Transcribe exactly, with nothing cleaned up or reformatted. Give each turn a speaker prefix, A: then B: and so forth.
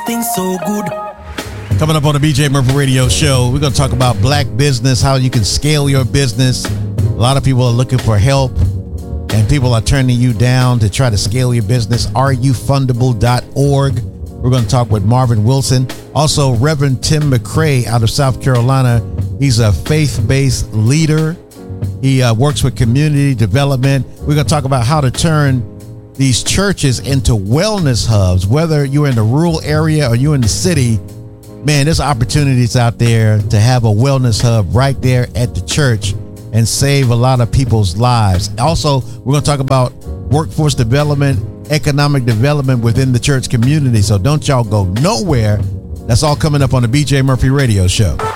A: everything so good.
B: Coming up on the B J Murphy Radio Show, we're going to talk about black business, how you can scale your business. A lot of people are looking for help, and people are turning you down to try to scale your business. are you fundable dot org. We're going to talk with Marvin Wilson. Also, Reverend Tim McCray out of South Carolina. He's a faith-based leader. He uh, works with community development. We're going to talk about how to turn these churches into wellness hubs, whether you're in the rural area or you're in the city. Man, there's opportunities out there to have a wellness hub right there at the church and save a lot of people's lives. Also, we're going to talk about workforce development, economic development within the church community. So don't y'all go nowhere. That's all coming up on the B J Murphy Radio Show.